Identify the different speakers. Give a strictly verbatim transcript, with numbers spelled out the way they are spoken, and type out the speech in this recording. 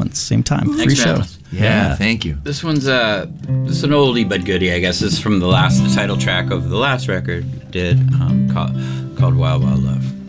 Speaker 1: month, same time.
Speaker 2: Thanks
Speaker 1: Free
Speaker 2: for
Speaker 1: show.
Speaker 2: having us.
Speaker 3: Yeah,
Speaker 1: Yeah.
Speaker 3: thank you.
Speaker 2: This one's uh, this is an oldie but goodie, I guess. This is from the last, the title track of the last record we did, um, called, called Wild Wild Love.